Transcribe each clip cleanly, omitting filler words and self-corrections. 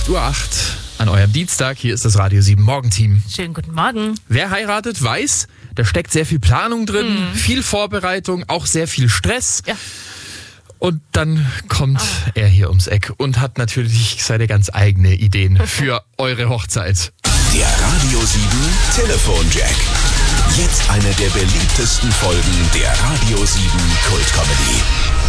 8:08 Uhr an eurem Dienstag. Hier ist das Radio 7 Morgenteam. Schönen guten Morgen. Wer heiratet, weiß, da steckt sehr viel Planung drin, viel Vorbereitung, auch sehr viel Stress. Ja. Und dann kommt er hier ums Eck und hat natürlich seine ganz eigene Ideen für eure Hochzeit. Der Radio 7 Telefonjack. Jetzt eine der beliebtesten Folgen der Radio 7 Kultcomedy.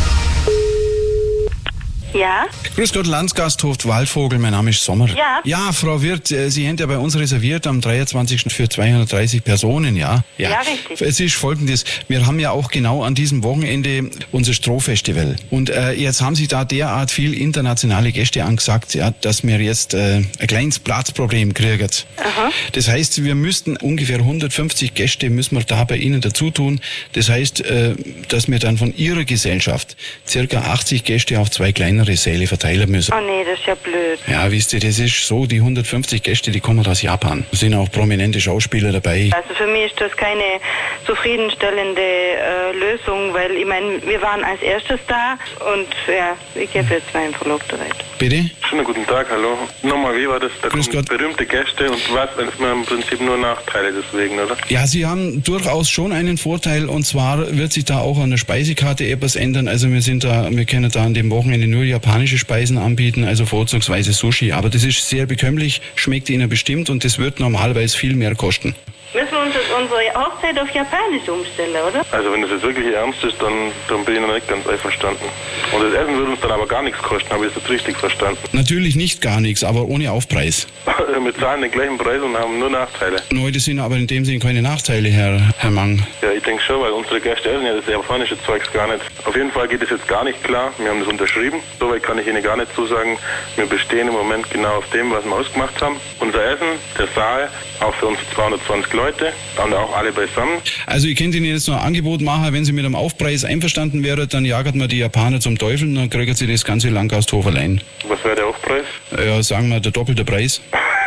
Ja? Grüß Gott, Landsgasthof Waldvogel, mein Name ist Sommer. Ja. Ja, Frau Wirth, Sie haben ja bei uns reserviert am 23. für 230 Personen, ja? Ja, richtig. Es ist Folgendes, wir haben ja auch genau an diesem Wochenende unser Strohfestival. Und jetzt haben sich da derart viel internationale Gäste angesagt, ja, dass wir jetzt ein kleines Platzproblem kriegen. Aha. Das heißt, wir müssten ungefähr 150 Gäste müssen wir da bei Ihnen dazu tun. Das heißt, dass wir dann von Ihrer Gesellschaft circa 80 Gäste auf 2 kleinere Säle verteilen müssen. Oh nee, das ist ja blöd. Ja, wisst ihr, das ist so, die 150 Gäste, die kommen aus Japan. Da sind auch prominente Schauspieler dabei. Also für mich ist das keine zufriedenstellende Lösung, weil ich meine, wir waren als erstes da und ja, ich gebe jetzt meinen Verlobten weiter. Bitte? Schönen guten Tag, hallo. Nochmal, wie war das? Da Grüß kommen Gott. berühmte Gäste und was, wenn es mir im Prinzip nur Nachteile deswegen, oder? Ja, Sie haben durchaus schon einen Vorteil, und zwar wird sich da auch an der Speisekarte etwas ändern. Also wir können da an dem Wochenende nur japanische Speisen anbieten, also vorzugsweise Sushi. Aber das ist sehr bekömmlich, schmeckt Ihnen bestimmt und das wird normalerweise viel mehr kosten. Müssen wir uns jetzt unsere Hochzeit auf Japanisch umstellen, oder? Also wenn das jetzt wirklich ernst ist, dann bin ich noch nicht ganz einverstanden. Und das Essen würde uns dann aber gar nichts kosten, habe ich das jetzt richtig verstanden? Natürlich nicht gar nichts, aber ohne Aufpreis. Wir zahlen den gleichen Preis und haben nur Nachteile. Neu, das sind aber in dem Sinne keine Nachteile, Herr Mang. Ja, ich denke schon, weil unsere Gäste essen ja das japanische Zeugs gar nicht. Auf jeden Fall geht es jetzt gar nicht klar. Wir haben das unterschrieben. Soweit kann ich Ihnen gar nicht zusagen. Wir bestehen im Moment genau auf dem, was wir ausgemacht haben. Unser Essen, der Saal, auch für unsere 220 Leute, und auch alle beisammen. Also ich könnte Ihnen jetzt noch ein Angebot machen, wenn Sie mit dem Aufpreis einverstanden wären, dann jagt man die Japaner zum Teufel und dann kriegen Sie das ganze Langgasthof allein. Was wäre der Aufpreis? Ja, sagen wir der doppelte Preis.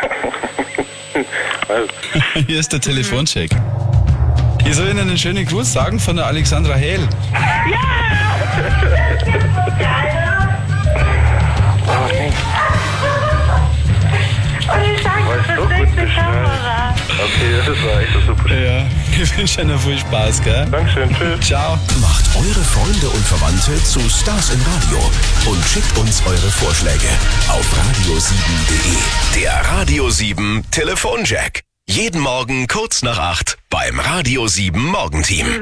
Also, Hier ist der Telefoncheck. Ich soll Ihnen einen schönen Gruß sagen von der Alexandra Hehl. okay, das war echt super. Ja, ich wünsche Ihnen viel Spaß, gell? Dankeschön, tschüss. Ciao. Macht eure Freunde und Verwandte zu Stars im Radio und schickt uns eure Vorschläge auf radio7.de. Der Radio 7 Telefonjack. Jeden Morgen kurz nach 8 beim Radio 7 Morgenteam.